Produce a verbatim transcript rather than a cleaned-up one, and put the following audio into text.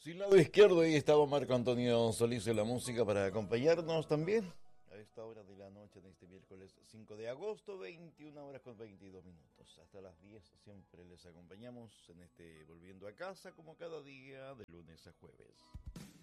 Sin lado izquierdo, ahí estaba Marco Antonio Solís en la música para acompañarnos también a esta hora de la noche de este miércoles cinco de agosto, veintiuna horas con veintidós minutos. Hasta las diez siempre les acompañamos en este Volviendo a Casa, como cada día, de lunes a jueves.